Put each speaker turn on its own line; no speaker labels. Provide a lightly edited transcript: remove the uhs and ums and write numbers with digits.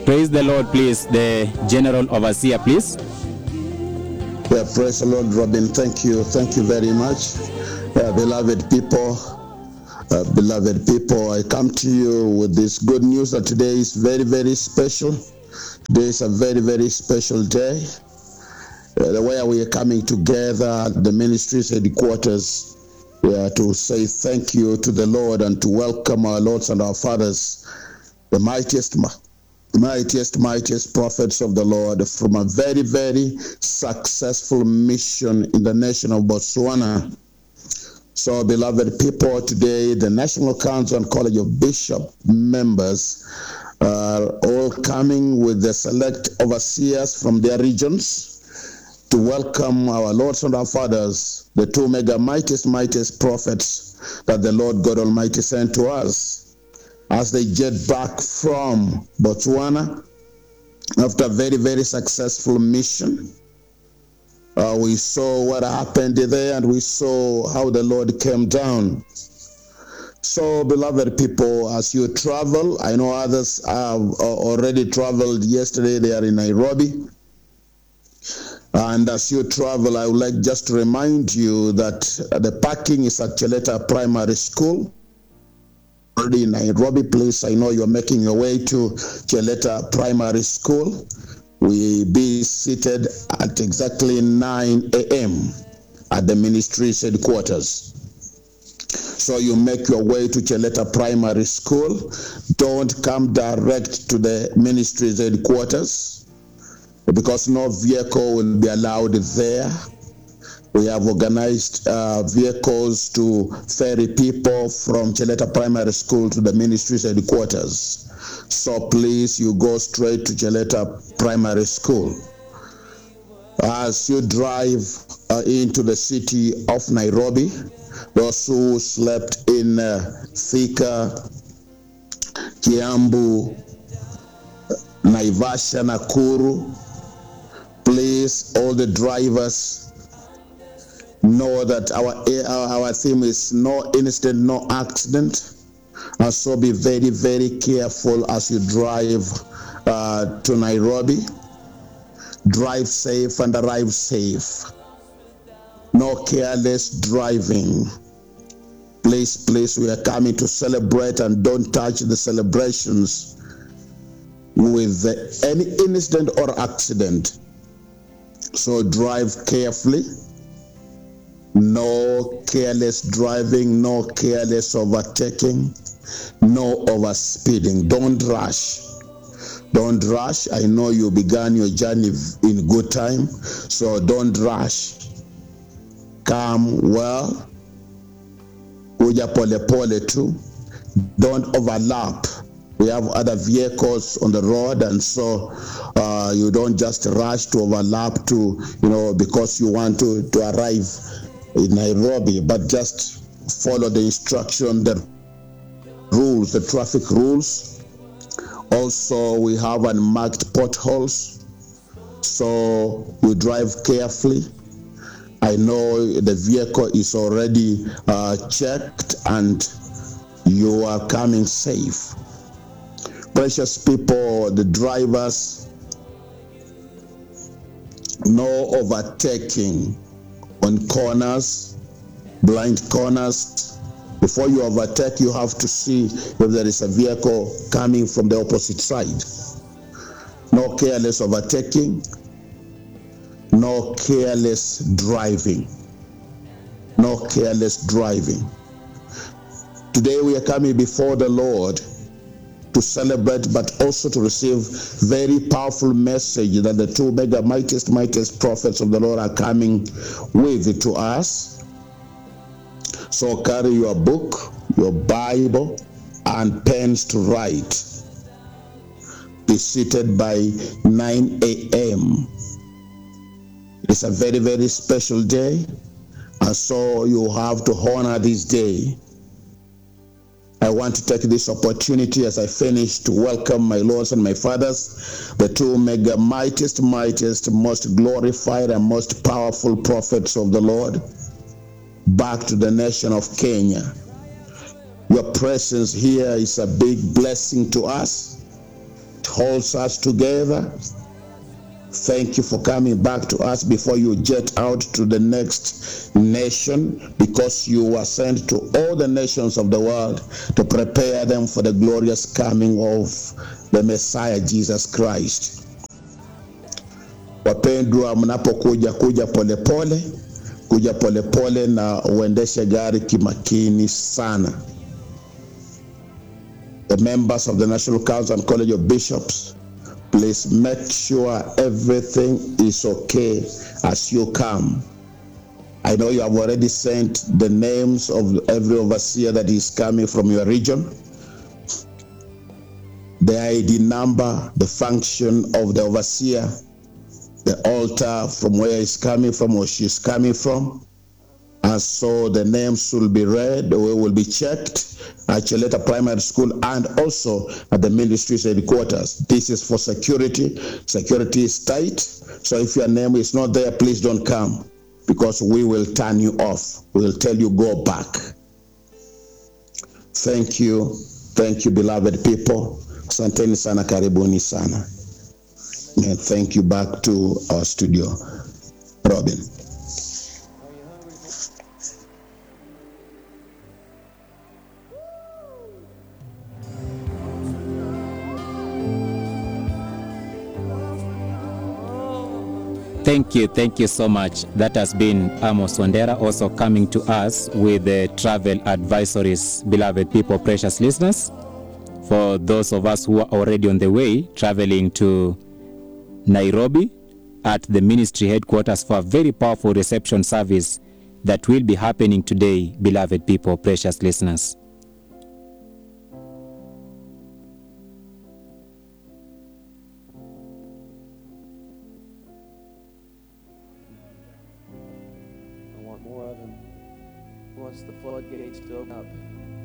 Praise the Lord, please. The General Overseer, please.
Yeah, praise the Lord, Robin. Thank you. Thank you very much. Beloved people, I come to you with this good news that today is very, very special. Today is a very, very special day. The way we are coming together at the ministry's headquarters to say thank you to the Lord and to welcome our lords and our fathers, the mightiest prophets of the Lord from a very, very successful mission in the nation of Botswana. So, beloved people, today the National Council and College of Bishop members are all coming with the select overseers from their regions to welcome our lords and our fathers, the two mightiest prophets that the Lord God Almighty sent to us as they jet back from Botswana after a very, very successful mission. We saw what happened there, and we saw how the Lord came down. So, beloved people, as you travel, I know others have already traveled yesterday. They are in Nairobi. And as you travel, I would like just to remind you that the parking is at Cheleta Primary School. Already in Nairobi, please, I know you're making your way to Cheleta Primary School. We be seated at exactly 9 a.m. at the ministry's headquarters. So you make your way to Cheleta Primary School. Don't come direct to the ministry's headquarters because no vehicle will be allowed there. We have organized vehicles to ferry people from Cheleta Primary School to the ministry's headquarters. So please, you go straight to Cheleta Primary School. As you drive into the city of Nairobi, those who slept in Thika, Kiambu, Naivasha, Nakuru, please, all the drivers, know that our theme is no incident, no accident. And so be very, very careful as you drive to Nairobi. Drive safe and arrive safe. No careless driving. Please, we are coming to celebrate, and don't touch the celebrations with any incident or accident. So drive carefully. No careless driving, no careless overtaking, no overspeeding. Don't rush. Don't rush. I know you began your journey in good time, so don't rush. Come well. Uja pole pole too. Don't overlap. We have other vehicles on the road, and so you don't just rush to overlap because you want to arrive in Nairobi, but just follow the instruction, the rules, the traffic rules. Also, we have unmarked potholes, so you drive carefully. I know the vehicle is already checked and you are coming safe. Precious people, the drivers, no overtaking on corners, blind corners. Before you overtake, you have to see if there is a vehicle coming from the opposite side. No careless overtaking, no careless driving. No careless driving. Today we are coming before the Lord to celebrate, but also to receive very powerful message that the two mightiest prophets of the Lord are coming with to us. So carry your book, your Bible, and pens to write. Be seated by 9 a.m. It's a very, very special day, and so you have to honor this day. I want to take this opportunity as I finish to welcome my lords and my fathers, the two mightiest, most glorified and most powerful prophets of the Lord, back to the nation of Kenya. Your presence here is a big blessing to us. holds us together. Thank you for coming back to us before you jet out to the next nation, because you were sent to all the nations of the world to prepare them for the glorious coming of the Messiah Jesus Christ. Wapendwa, mnapokuja kuja polepole, kuja polepole na uendeshe gari kimakini sana. The members of the National Council and College of Bishops, please make sure everything is okay as you come. I know you have already sent the names of every overseer that is coming from your region, the ID number, the function of the overseer, the altar from where he's coming from or she's coming from. And so the names will be read, we will be checked at Cheleta Primary School and also at the ministry's headquarters. This is for security. Security is tight. So if your name is not there, please don't come, because we will turn you off. We will tell you go back. Thank you. Thank you, beloved people. Asanteni sana, karibuni sana. And thank you. Back to our studio. Robin.
Thank you so much. That has been Amos Wandera, also coming to us with the travel advisories, beloved people, precious listeners. For those of us who are already on the way, traveling to Nairobi at the ministry headquarters for a very powerful reception service that will be happening today, beloved people, precious listeners.
More of him. He wants the floodgates to open up.